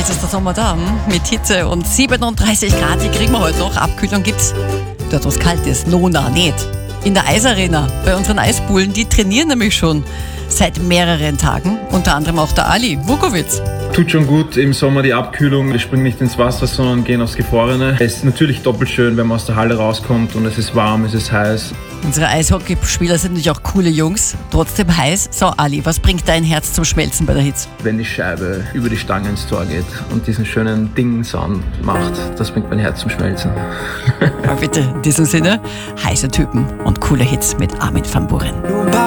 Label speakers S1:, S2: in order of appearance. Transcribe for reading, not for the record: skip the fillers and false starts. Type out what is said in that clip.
S1: Jetzt ist der Sommer da, mit Hitze und 37 Grad, die kriegen wir heute noch. Abkühlung gibt's dort, wo es kalt ist. Nona, nicht. In der Eisarena, bei unseren Eisbullen, die trainieren nämlich schon seit mehreren Tagen. Unter anderem auch der Ali Vukovic.
S2: Tut schon gut im Sommer die Abkühlung. Wir springen nicht ins Wasser, sondern gehen aufs Gefrorene. Es ist natürlich doppelt schön, wenn man aus der Halle rauskommt und es ist warm, es ist heiß.
S1: Unsere Eishockeyspieler sind natürlich auch coole Jungs, trotzdem heiß. So Ali, was bringt dein Herz zum Schmelzen bei der Hitze?
S2: Wenn die Scheibe über die Stange ins Tor geht und diesen schönen Ding-Sound macht, das bringt mein Herz zum Schmelzen.
S1: Ja, bitte, in diesem Sinne, heiße Typen und coole Hits mit Armin van Buuren.